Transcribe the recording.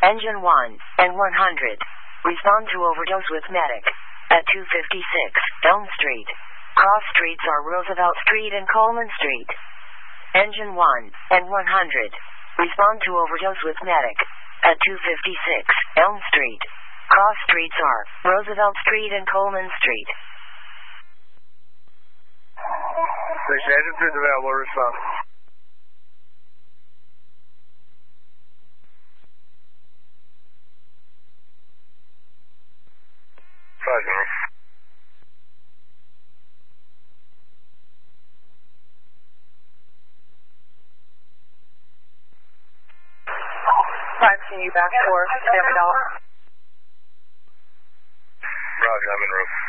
Engine 1 and 100. Respond to overdose with medic. At 256 Elm Street. Cross streets are Roosevelt Street and Coleman Street. Engine 1 and 100. Respond to overdose with medic. At 256 Elm Street. Cross streets are Roosevelt Street and Coleman Street. Station engine 2 is available. Respond. Roger. 5, can you back for $7? Roger, I'm en route.